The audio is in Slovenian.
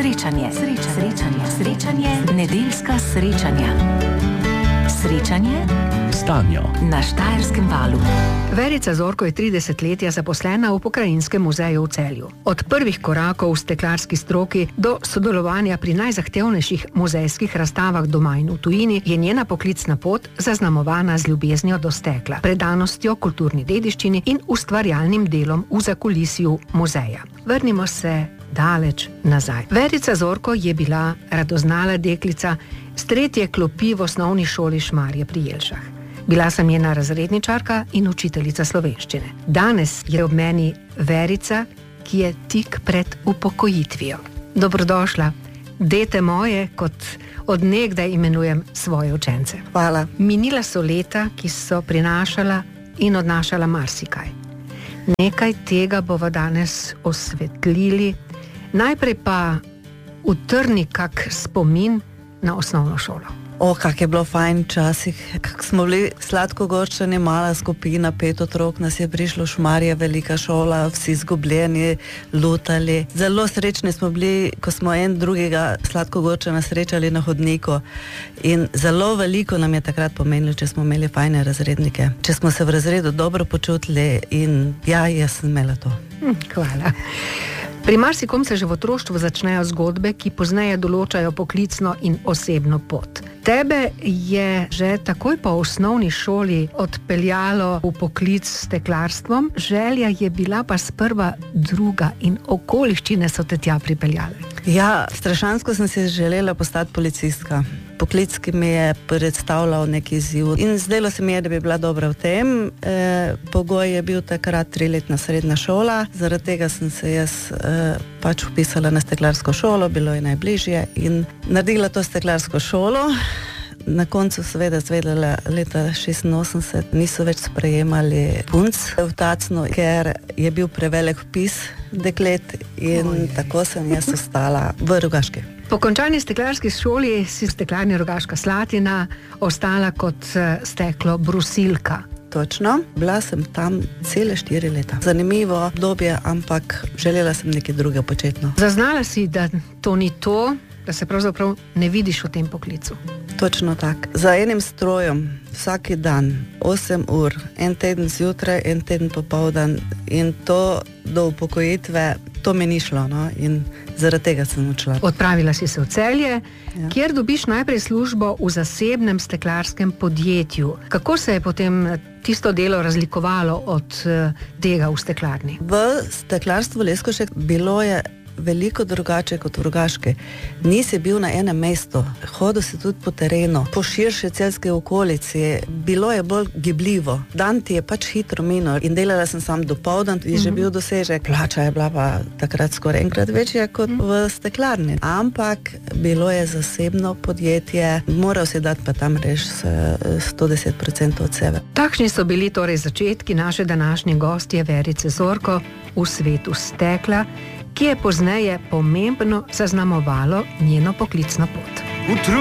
Srečanje. Nedeljska srečanja. Srečanje s Tanjo na Štajerskem valu. Verica Zorko je 30 let zaposlena v Pokrajinskem muzeju v Celju. Od prvih korakov v steklarski stroki do sodelovanja pri najzahtevnejših muzejskih razstavah doma in v tujini je njena poklicna pot zaznamovana z ljubeznijo do stekla, predanostjo kulturni dediščini in ustvarjalnim delom v zakulisju muzeja. Vrnimo se daleč nazaj. Verica Zorko je bila radoznala deklica s 3. klopi v osnovni šoli Šmarje pri Jelšah. Bila sem njena razredničarka in učiteljica slovenščine. Danes je ob meni Verica, ki je tik pred upokojitvijo. Dobrodošla. Dete moje, kot od nekdaj imenujem svoje učence. Hvala. Minila so leta, ki so prinašala in odnašala marsikaj. Nekaj tega bova danes osvetlili. Najprej pa utrni kak spomin na osnovno šolo. Kak je bilo fajn časih, kak smo bili sladkogorčani, mala skupina, 5 otrok, nas je prišlo v Šmarje, velika šola, vsi zgubljeni, lutali. Zelo srečni smo bili, ko smo en drugega sladkogorčana srečali na hodniku in zelo veliko nam je takrat pomenilo, če smo imeli fajne razrednike, če smo se v razredu dobro počutili in jaz sem imela to. Hvala. Pri marsikom se že v otroštvu začnejo zgodbe, ki pozneje določajo poklicno in osebno pot. Tebe je že takoj po osnovni šoli odpeljalo v poklic s steklarstvom, želja je bila pa sprva druga in okoliščine so te tja pripeljale. Ja, strašansko sem si želela postati policistka. Poklic, ki mi je predstavljal neki izziv in zdelo se mi je, da bi bila dobra v tem. Pogoj je bil takrat 3-letna srednja šola, zaradi tega sem se jaz pač vpisala na steklarsko šolo, bilo je najbližje in naredila to steklarsko šolo. Na koncu seveda zvedela leta 86 niso več sprejemali punc v Tacnu, ker je bil prevelik vpis deklet in tako sem jaz ostala v Rogaški. Po končani steklarski šoli si v Steklarni Rogaška Slatina ostala kot steklo brusilka. Točno, bila sem tam cele 4 leta. Zanimivo obdobje, ampak želela sem nekaj drugega početno. Zaznala si, da to ni to, da se pravzaprav ne vidiš v tem poklicu. Točno tak. Za enim strojem vsaki dan 8 ur, en teden zjutraj, en teden popoldan in to do upokojitve, to mi ni šlo, no? In zaradi tega sem odšla. Odpravila si se v Celje, kjer dobiš najprej službo v zasebnem steklarskem podjetju. Kako se je potem tisto delo razlikovalo od tega v steklarni? V steklarstvu Leskošek bilo je veliko drugače kot v Rogaški. Nisi bil na enem mestu, hodil si tudi po terenu, po širši celjski okolici, bilo je bolj gibljivo. Dan ti je pač hitro minil in delala sem sam dopoldan, je že bil dosežek. Plača je bila pa takrat skoraj enkrat večja kot v steklarni. Ampak bilo je zasebno podjetje, moral si dati pa tam reč 110% od sebe. Takšni so bili torej začetki naše današnje gostje Verice Zorko v svetu stekla, ki je pozneje pomembno zaznamovalo njeno poklicno pot.